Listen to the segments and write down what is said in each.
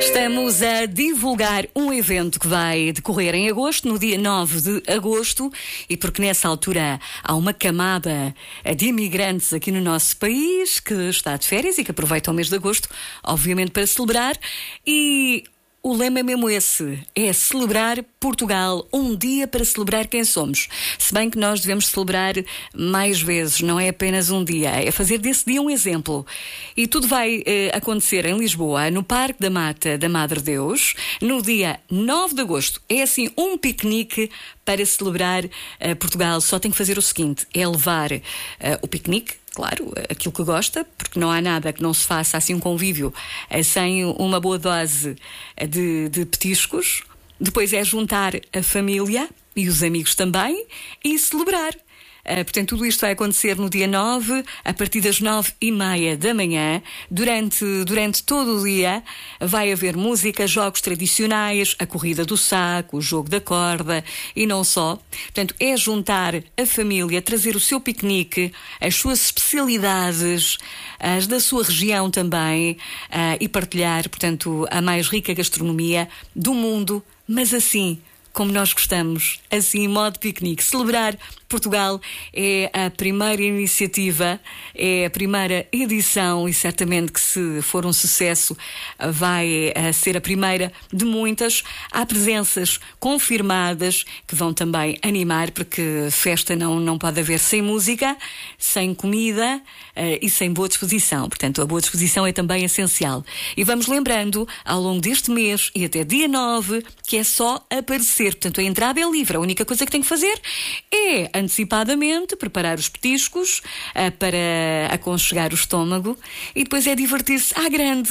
Estamos a divulgar um evento que vai decorrer em agosto, no dia 9 de agosto, e porque nessa altura há uma camada de imigrantes aqui no nosso país que está de férias e que aproveita o mês de agosto, obviamente para celebrar, e o lema é mesmo esse, é celebrar Portugal, um dia para celebrar quem somos. Se bem que nós devemos celebrar mais vezes, não é apenas um dia, é fazer desse dia um exemplo. E tudo vai acontecer em Lisboa, no Parque da Mata da Madre Deus, no dia 9 de agosto. É assim um piquenique para celebrar Portugal. Só tem que fazer o seguinte, é levar o piquenique, claro, aquilo que gosta, porque não há nada que não se faça assim um convívio sem uma boa dose de petiscos. Depois é juntar a família e os amigos também e celebrar. Portanto, tudo isto vai acontecer no dia 9, a partir das 9h30 da manhã. Durante todo o dia vai haver música, jogos tradicionais, a corrida do saco, o jogo da corda e não só. Portanto, é juntar a família, trazer o seu piquenique, as suas especialidades, as da sua região também, e partilhar, portanto, a mais rica gastronomia do mundo, mas assim como nós gostamos, assim em modo piquenique. Celebrar Portugal é a primeira iniciativa, é a primeira edição e certamente que, se for um sucesso, vai ser a primeira de muitas. Há presenças confirmadas que vão também animar, porque festa não pode haver sem música, sem comida e sem boa disposição. Portanto, a boa disposição é também essencial. E vamos lembrando, ao longo deste mês e até dia 9, que é só aparecer. Portanto, a entrada é livre. A única coisa que tem que fazer é, antecipadamente, preparar os petiscos para aconchegar o estômago, e depois é divertir-se à grande.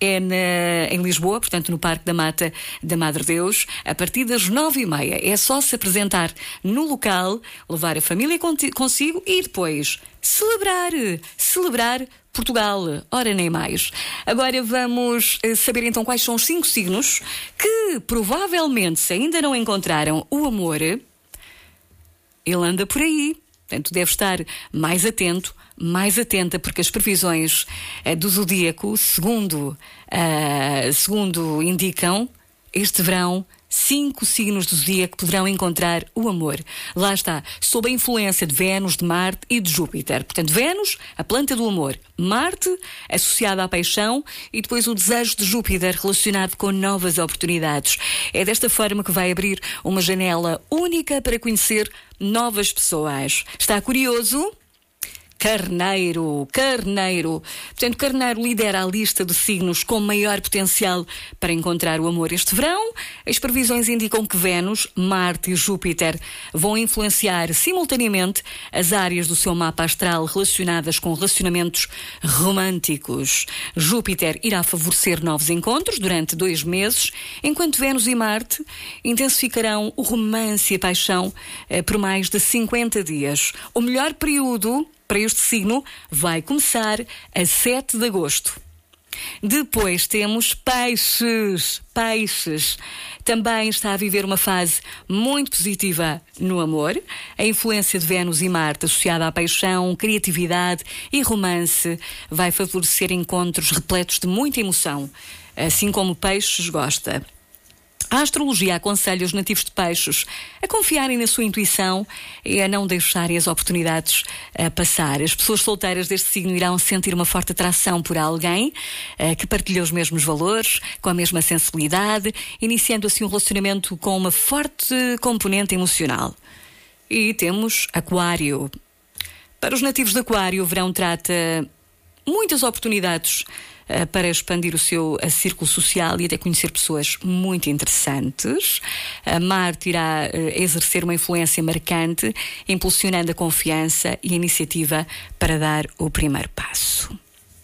É em Lisboa, portanto no Parque da Mata da Madre Deus, a partir das 9h30. É só se apresentar no local, levar a família consigo e depois celebrar Portugal, ora nem mais. Agora vamos saber então quais são os 5 signos que provavelmente, se ainda não encontraram o amor, ele anda por aí. Portanto, deve estar mais atento, mais atenta, porque as previsões do zodíaco, segundo indicam, este verão 5 signos do zodíaco poderão encontrar o amor. Lá está, sob a influência de Vênus, de Marte e de Júpiter. Portanto, Vênus, a planta do amor. Marte, associada à paixão, e depois o desejo de Júpiter, relacionado com novas oportunidades. É desta forma que vai abrir uma janela única para conhecer novas pessoas. Está curioso? Carneiro. Portanto, Carneiro lidera a lista de signos com maior potencial para encontrar o amor este verão. As previsões indicam que Vênus, Marte e Júpiter vão influenciar simultaneamente as áreas do seu mapa astral relacionadas com relacionamentos românticos. Júpiter irá favorecer novos encontros durante 2 meses, enquanto Vênus e Marte intensificarão o romance e a paixão por mais de 50 dias. O melhor período para este signo vai começar a 7 de agosto. Depois temos Peixes. Também está a viver uma fase muito positiva no amor. A influência de Vênus e Marte, associada à paixão, criatividade e romance, vai favorecer encontros repletos de muita emoção, assim como Peixes gosta. A astrologia aconselha os nativos de Peixes a confiarem na sua intuição e a não deixarem as oportunidades passar. As pessoas solteiras deste signo irão sentir uma forte atração por alguém que partilha os mesmos valores, com a mesma sensibilidade, iniciando assim um relacionamento com uma forte componente emocional. E temos Aquário. Para os nativos de Aquário, o verão trata muitas oportunidades para expandir o seu círculo social e até conhecer pessoas muito interessantes. A Marte irá exercer uma influência marcante, impulsionando a confiança e a iniciativa para dar o primeiro passo.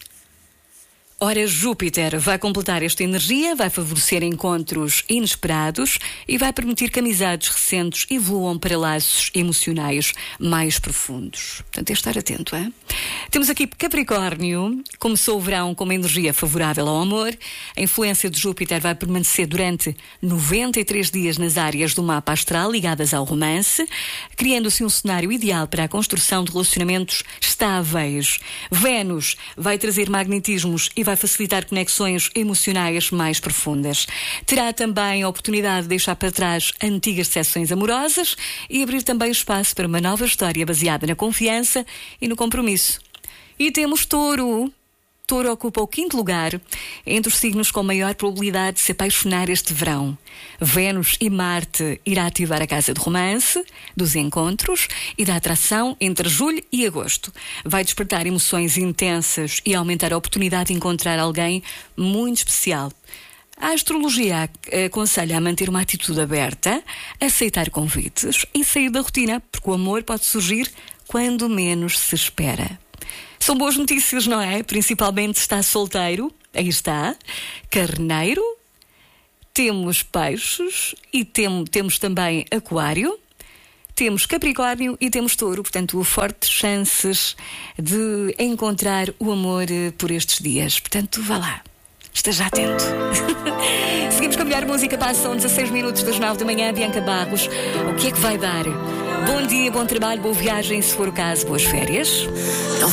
Ora, Júpiter vai completar esta energia, vai favorecer encontros inesperados e vai permitir que amizades recentes evoluam para laços emocionais mais profundos. Portanto, é estar atento, hein? Temos aqui Capricórnio. Começou o verão com uma energia favorável ao amor. A influência de Júpiter vai permanecer durante 93 dias nas áreas do mapa astral ligadas ao romance, criando-se um cenário ideal para a construção de relacionamentos estáveis. Vênus vai trazer magnetismos e vai vai facilitar conexões emocionais mais profundas. Terá também a oportunidade de deixar para trás antigas decepções amorosas e abrir também espaço para uma nova história baseada na confiança e no compromisso. E temos Touro. Touro ocupa o 5º lugar entre os signos com maior probabilidade de se apaixonar este verão. Vênus e Marte irá ativar a casa de romance, dos encontros e da atração entre julho e agosto. Vai despertar emoções intensas e aumentar a oportunidade de encontrar alguém muito especial. A astrologia aconselha a manter uma atitude aberta, aceitar convites e sair da rotina, porque o amor pode surgir quando menos se espera. São boas notícias, não é? Principalmente se está solteiro. Aí está. Carneiro. Temos Peixes. E temos também Aquário. Temos Capricórnio e temos Touro. Portanto, fortes chances de encontrar o amor por estes dias. Portanto, vá lá. Esteja atento. Seguimos com a melhor música. Passam 16 minutos das 9 da manhã. Bianca Barros. O que é que vai dar? Bom dia, bom trabalho, boa viagem. Se for o caso, boas férias.